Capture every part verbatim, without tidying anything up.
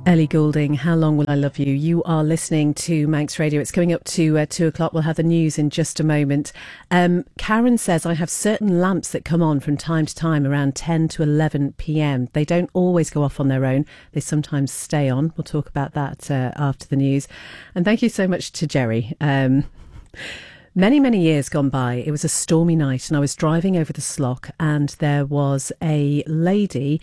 Ellie Goulding, How Long Will I Love You? You are listening to Manx Radio. It's coming up to uh, two o'clock. We'll have the news in just a moment. Um, Karen says, I have certain lamps that come on from time to time around ten to eleven p.m. They don't always go off on their own. They sometimes stay on. We'll talk about that uh, after the news. And thank you so much to Jerry. Um, many, many years gone by, it was a stormy night and I was driving over the Slough and there was a lady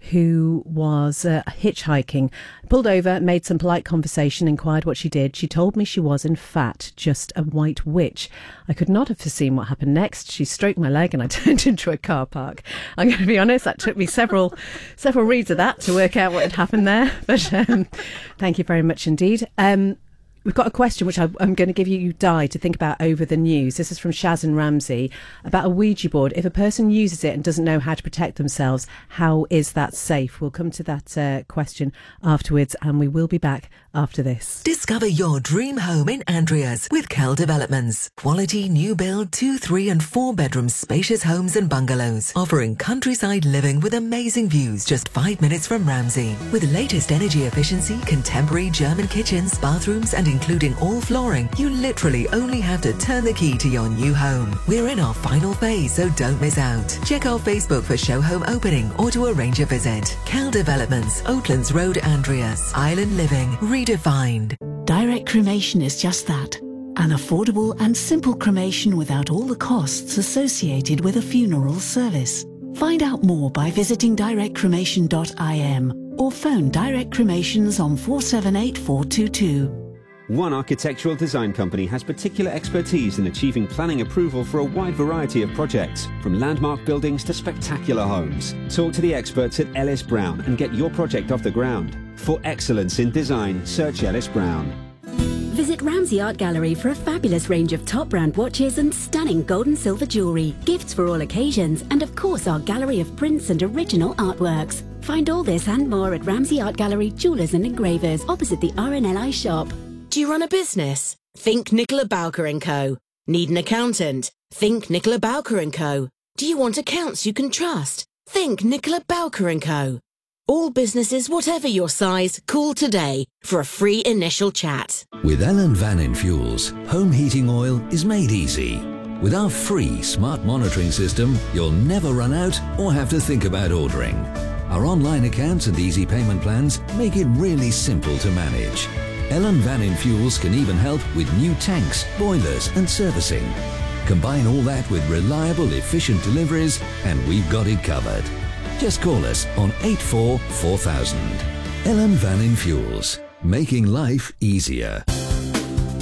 who was uh, hitchhiking. Pulled over, made some polite conversation, inquired what she did. She told me she was, in fact, just a white witch. I could not have foreseen what happened next. She stroked my leg and I turned into a car park. I'm going to be honest, that took me several several reads of that to work out what had happened there. But um, thank you very much indeed. Um, We've got a question which I, I'm going to give you, Di, to think about over the news. This is from Shaz and Ramsey about a Ouija board. If a person uses it and doesn't know how to protect themselves, how is that safe? We'll come to that uh, question afterwards, and we will be back after this. Discover your dream home in Andreas with Kel Developments. Quality new build two, three and four bedroom spacious homes and bungalows, offering countryside living with amazing views just five minutes from Ramsey. With latest energy efficiency, contemporary German kitchens, bathrooms and including all flooring, you literally only have to turn the key to your new home. We're in our final phase, so don't miss out. Check our Facebook for show home opening or to arrange a visit. Cal Developments, Oatlands Road, Andreas. Island living redefined. Direct cremation is just that. An affordable and simple cremation without all the costs associated with a funeral service. Find out more by visiting direct cremation dot I M or phone Direct Cremations on four seven eight four two two. One architectural design company has particular expertise in achieving planning approval for a wide variety of projects, from landmark buildings to spectacular homes. Talk to the experts at Ellis Brown and get your project off the ground. For excellence in design, search Ellis Brown. Visit Ramsey Art Gallery for a fabulous range of top brand watches and stunning gold and silver jewellery, gifts for all occasions, and of course our gallery of prints and original artworks. Find all this and more at Ramsey Art Gallery, Jewellers and Engravers, opposite the R N L I shop. Do you run a business? Think Nicola Bowker and Co. Need an accountant? Think Nicola Bowker and Co. Do you want accounts you can trust? Think Nicola Bowker and Co. All businesses, whatever your size, call today for a free initial chat. With Ellen Vannin Fuels, home heating oil is made easy. With our free smart monitoring system, you'll never run out or have to think about ordering. Our online accounts and easy payment plans make it really simple to manage. Ellen Vannin Fuels can even help with new tanks, boilers and servicing. Combine all that with reliable, efficient deliveries and we've got it covered. Just call us on eight four four thousand. Ellen Vannin Fuels, making life easier.